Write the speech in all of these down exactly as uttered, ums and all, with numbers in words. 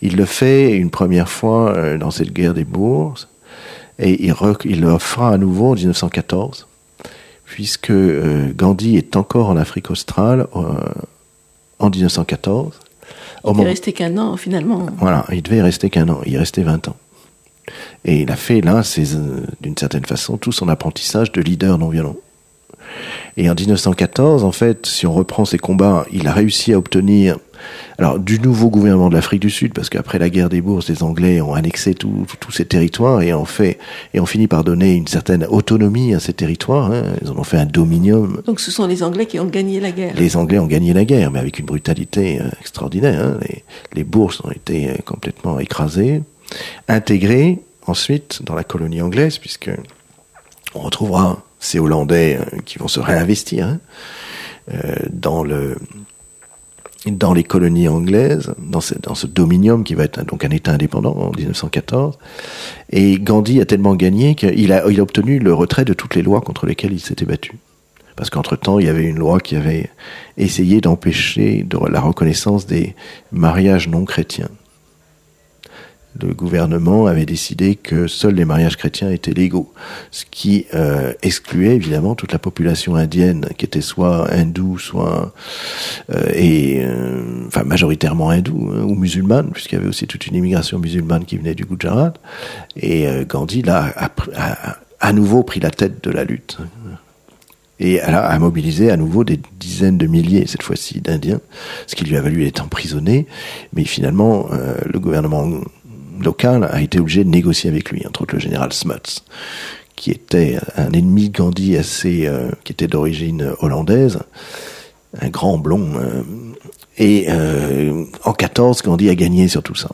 Il le fait une première fois euh, dans cette guerre des bourses, et il, re, il le fera à nouveau en dix-neuf cent quatorze, puisque euh, Gandhi est encore en Afrique australe euh, en dix-neuf cent quatorze. Il devait rester qu'un an, finalement. Voilà, il devait rester qu'un an. Il restait vingt ans. Et il a fait, là, c'est, euh, d'une certaine façon, tout son apprentissage de leader non violent. Et en dix-neuf cent quatorze, en fait, si on reprend ses combats, il a réussi à obtenir, alors, du nouveau gouvernement de l'Afrique du Sud, parce qu'après la guerre des bourses, les Anglais ont annexé tous ces territoires et ont fait, et ont fini par donner une certaine autonomie à ces territoires, hein. Ils en ont fait un dominium. Donc ce sont les Anglais qui ont gagné la guerre. Les Anglais ont gagné la guerre, mais avec une brutalité euh, extraordinaire, hein. Les, les bourses ont été euh, complètement écrasées, intégrées ensuite dans la colonie anglaise, puisque on retrouvera ces Hollandais euh, qui vont se réinvestir hein, euh, dans le dans les colonies anglaises, dans ce, dans ce dominium qui va être un, donc un État indépendant en dix-neuf cent quatorze. Et Gandhi a tellement gagné qu'il a, il a obtenu le retrait de toutes les lois contre lesquelles il s'était battu. Parce qu'entre-temps, il y avait une loi qui avait essayé d'empêcher de la reconnaissance des mariages non chrétiens. Le gouvernement avait décidé que seuls les mariages chrétiens étaient légaux, ce qui euh, excluait évidemment toute la population indienne qui était soit hindoue, soit euh, et euh, enfin majoritairement hindoue hein, ou musulmane, puisqu'il y avait aussi toute une immigration musulmane qui venait du Gujarat. Et euh, Gandhi là a, a, a à nouveau pris la tête de la lutte. Et elle a, a mobilisé à nouveau des dizaines de milliers, cette fois-ci, d'Indiens, ce qui lui a valu être emprisonné. Mais finalement, euh, le gouvernement local a été obligé de négocier avec lui, entre autres le général Smuts, qui était un ennemi de Gandhi assez, euh, qui était d'origine hollandaise, un grand blond. Euh, et euh, en quatorze, Gandhi a gagné sur tout ça.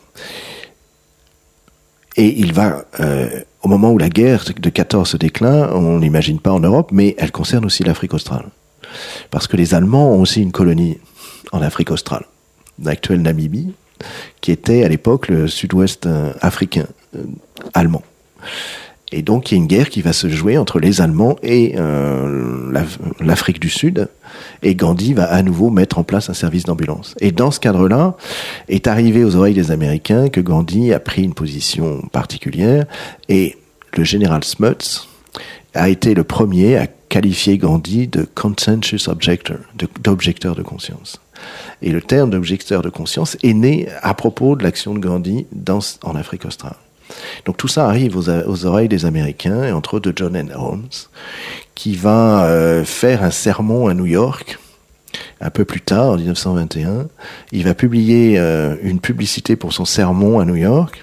Et il va, euh, au moment où la guerre de quatorze se déclare, on n'imagine pas en Europe, mais elle concerne aussi l'Afrique australe. Parce que les Allemands ont aussi une colonie en Afrique australe, l'actuelle Namibie, qui était à l'époque le sud-ouest euh, africain, euh, allemand. Et donc il y a une guerre qui va se jouer entre les Allemands et euh, la, l'Afrique du Sud, et Gandhi va à nouveau mettre en place un service d'ambulance. Et dans ce cadre-là, est arrivé aux oreilles des Américains que Gandhi a pris une position particulière, et le général Smuts a été le premier à qualifier Gandhi de conscientious objector, de, d'objecteur de conscience. Et le terme d'objecteur de conscience est né à propos de l'action de Gandhi dans, en Afrique australe. Donc tout ça arrive aux, aux oreilles des Américains, et entre autres de John N. Holmes, qui va euh, faire un sermon à New York, un peu plus tard, en dix-neuf cent vingt et un. Il va publier euh, une publicité pour son sermon à New York,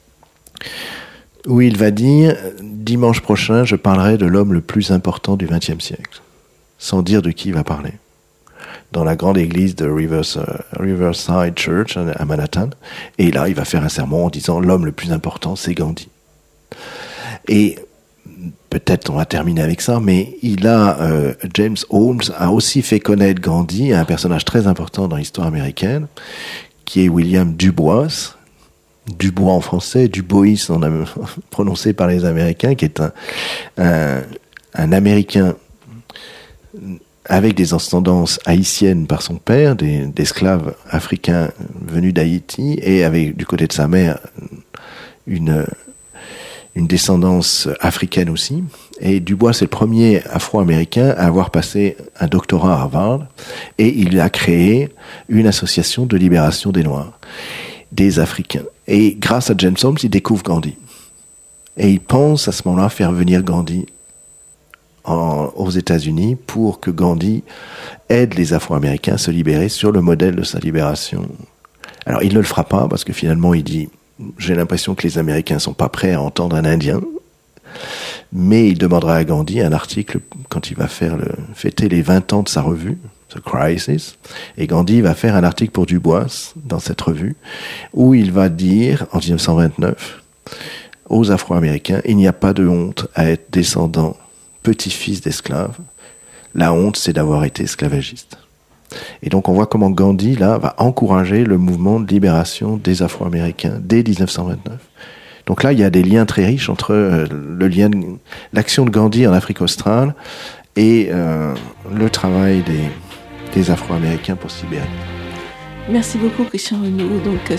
où il va dire « Dimanche prochain, je parlerai de l'homme le plus important du vingtième siècle », sans dire de qui il va parler, dans la grande église de Rivers, uh, Riverside Church à Manhattan. Et là, il va faire un sermon en disant « L'homme le plus important, c'est Gandhi ». Et peut-être on va terminer avec ça, mais il a, euh, James Holmes a aussi fait connaître Gandhi à un personnage très important dans l'histoire américaine, qui est William Dubois, Dubois en français, Dubois en a prononcé par les Américains, qui est un, un, un Américain avec des ascendances haïtiennes par son père, des, d'esclaves africains venus d'Haïti, et avec du côté de sa mère une, une descendance africaine aussi. Et Dubois, c'est le premier Afro-Américain à avoir passé un doctorat à Harvard, et il a créé une association de libération des Noirs, des Africains. Et grâce à James Holmes, il découvre Gandhi. Et il pense à ce moment-là faire venir Gandhi En, aux États-Unis pour que Gandhi aide les Afro-Américains à se libérer sur le modèle de sa libération. Alors, il ne le fera pas parce que finalement, il dit « J'ai l'impression que les Américains sont pas prêts à entendre un Indien ». Mais il demandera à Gandhi un article quand il va faire le, fêter les vingt ans de sa revue, The Crisis. Et Gandhi va faire un article pour Dubois dans cette revue où il va dire, en dix-neuf cent vingt-neuf, aux Afro-Américains « Il n'y a pas de honte à être descendant petit-fils d'esclaves, la honte c'est d'avoir été esclavagiste ». Et donc on voit comment Gandhi là va encourager le mouvement de libération des Afro-Américains dès dix-neuf cent vingt-neuf. Donc là il y a des liens très riches entre euh, le lien, de, l'action de Gandhi en Afrique australe et euh, le travail des, des Afro-Américains pour se libérer. Merci beaucoup Christian Renaud. Donc